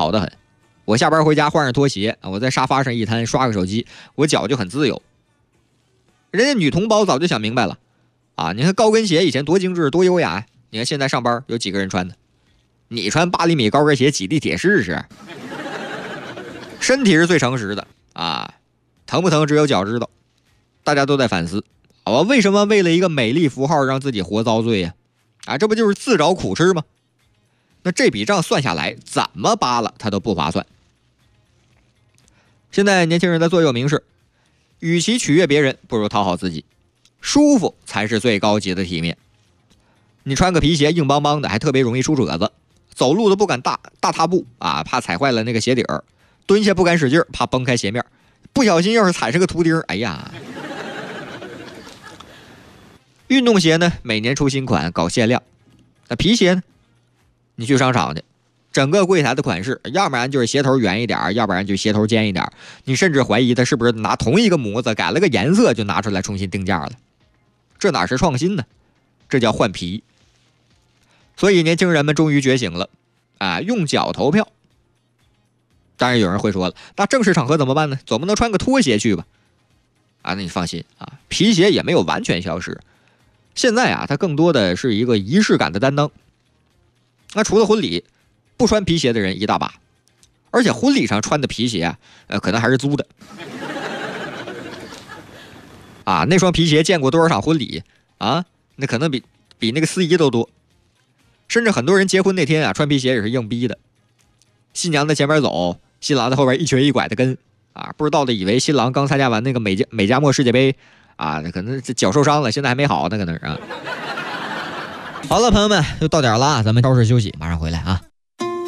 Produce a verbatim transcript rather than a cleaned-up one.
好得很。我下班回家换上拖鞋，我在沙发上一摊刷个手机，我脚就很自由。人家女同胞早就想明白了啊！你看高跟鞋以前多精致多优雅呀，你看现在上班有几个人穿的？你穿八厘米高跟鞋挤地铁试试？身体是最诚实的啊，疼不疼只有脚知道。大家都在反思，我为什么为了一个美丽符号让自己活遭罪呀？啊，这不就是自找苦吃吗？那这笔账算下来，怎么扒拉它都不划算。现在年轻人的座右铭是：与其取悦别人，不如讨好自己，舒服才是最高级的体面。你穿个皮鞋硬邦邦的，还特别容易出褶子，走路都不敢大大踏步啊，怕踩坏了那个鞋底儿；蹲下不敢使劲，怕崩开鞋面，不小心要是踩上个图钉，哎呀！运动鞋呢，每年出新款，搞限量。那皮鞋呢？你去商场去，整个柜台的款式，要不然就是鞋头圆一点，要不然就鞋头尖一点。你甚至怀疑他是不是拿同一个模子改了个颜色就拿出来重新定价了。这哪是创新呢？这叫换皮。所以年轻人们终于觉醒了，啊，用脚投票。当然有人会说了，那正式场合怎么办呢？总不能穿个拖鞋去吧？啊，那你放心啊，皮鞋也没有完全消失。现在啊，它更多的是一个仪式感的担当。那除了婚礼，不穿皮鞋的人一大把，而且婚礼上穿的皮鞋啊，呃，可能还是租的。啊，那双皮鞋见过多少场婚礼啊？那可能比比那个司仪都多。甚至很多人结婚那天啊，穿皮鞋也是硬逼的。新娘在前面走，新郎在后边一瘸一拐的跟啊，不知道的以为新郎刚参加完那个美加美加墨世界杯。啊，那可能这脚受伤了，现在还没好，那可能是啊。好了，朋友们，又到点了，咱们稍事休息，马上回来啊。